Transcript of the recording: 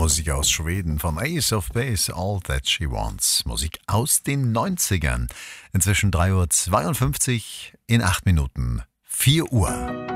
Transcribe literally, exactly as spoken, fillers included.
Musik aus Schweden von Ace of Base, All That She Wants. Musik aus den neunzigern. Inzwischen drei Uhr zweiundfünfzig, in acht Minuten vier Uhr.